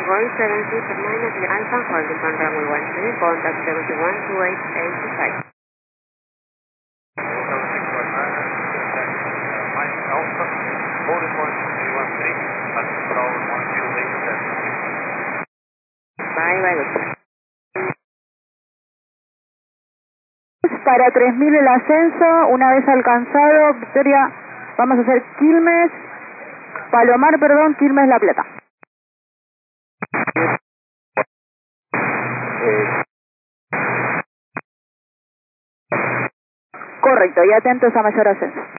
Going 70 per minus the Alpha, holding on runway 13, contact 712885. Alpha, holding 113, and control 1287. Bye, bye, good. Para 3000 el ascenso, una vez alcanzado, Victoria, vamos a hacer Quilmes, Palomar, perdón, Quilmes La Plata. Correcto, y atentos a mayor ascenso.